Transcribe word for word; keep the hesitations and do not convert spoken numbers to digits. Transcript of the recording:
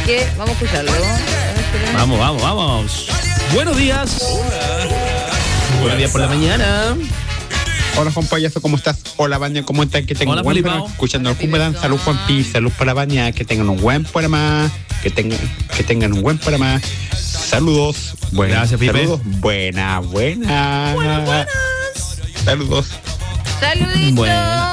que vamos a escucharlo. Vamos, vamos, vamos. Buenos días. Hola. Buenos días por la mañana. Hola Juan Payaso, ¿cómo estás? Hola Baña, ¿cómo estás? Que tengan Hola, un buen Felipao. programa. Escuchando el Cumberland, salud Juan Pi, salud para Baña, que tengan un buen programa, que tengan, que tengan un buen programa. Saludos. Buenas, Gracias, Pipe. Saludos. Buena, buena. Buenas, buenas. Saludos. Saluditos. Bueno.